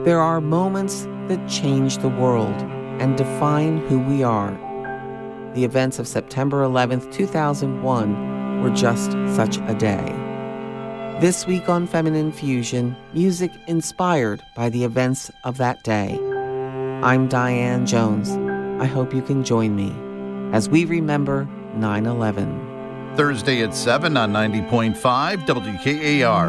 There are moments that change the world and define who we are. The events of September 11th, 2001 were just such a day. This week on Feminine Fusion, music inspired by the events of that day. I'm Diane Jones. I hope you can join me as we remember 9/11. Thursday at 7 on 90.5 WKAR.